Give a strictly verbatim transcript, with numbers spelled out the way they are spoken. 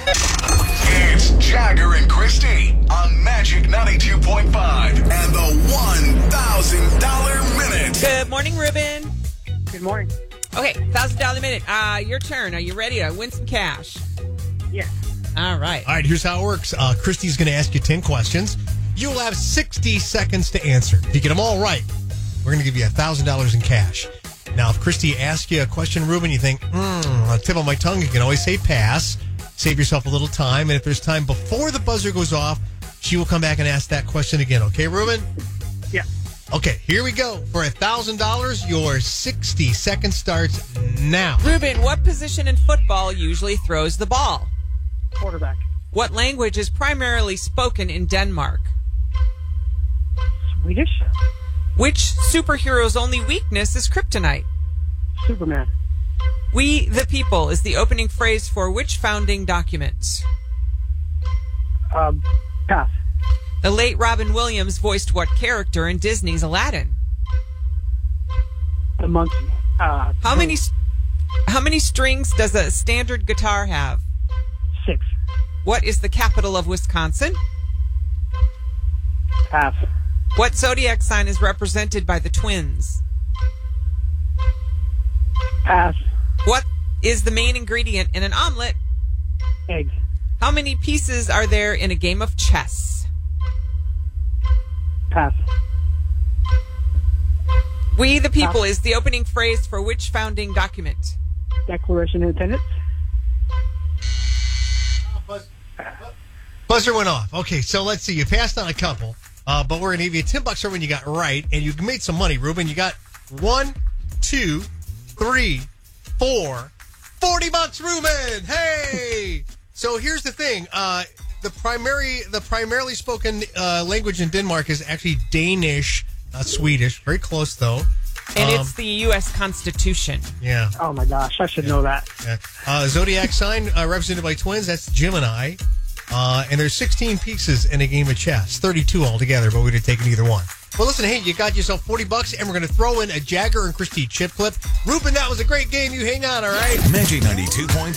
It's Jagger and Christy on Magic ninety-two point five and the one thousand dollars Minute. Good morning, Ruben. Good morning. Okay, one thousand dollars Minute. Uh, your turn. Are you ready to win some cash? Yes. All right. All right, here's how it works. Uh, Christy's going to ask you ten questions. You will have sixty seconds to answer. If you get them all right, we're going to give you one thousand dollars in cash. Now, if Christy asks you a question, Ruben, you think, hmm, on the tip of my tongue, you can always say pass. Save yourself a little time. And if there's time before the buzzer goes off, she will come back and ask that question again. Okay, Ruben? Yeah. Okay, here we go. For one thousand dollars, your sixty seconds starts now. Ruben, what position in football usually throws the ball? Quarterback. What language is primarily spoken in Denmark? Swedish. Which superhero's only weakness is kryptonite? Superman. We the People is the opening phrase for which founding document? Um, pass. The late Robin Williams voiced what character in Disney's Aladdin? The monkey. Uh, How many how many strings does a standard guitar have? Six. What is the capital of Wisconsin? Pass. What zodiac sign is represented by the twins? Pass. What is the main ingredient in an omelet? Eggs. How many pieces are there in a game of chess? Pass. We the People Pass. is the opening phrase for which founding document? Declaration of Independence. Buzzer went off. Okay, so let's see. You passed on a couple, uh, but we're going to give you ten bucks for when you got right, and you made some money, Ruben. You got one, two, three, four, forty bucks, Ruben. Hey! So here's the thing. Uh, the primary, the primarily spoken uh, language in Denmark is actually Danish, not Swedish. Very close, though. And Um, it's the U S Constitution. Yeah. Oh my gosh, I should know that. yeah. Uh, zodiac sign uh, represented by twins. That's Gemini. Uh, and there's sixteen pieces in a game of chess. thirty-two altogether, but we'd have taken either one. Well, listen, hey, you got yourself forty bucks, and we're going to throw in a Jagger and Christy chip clip. Ruben, that was a great game. You hang on, all right? Magic ninety-two point five.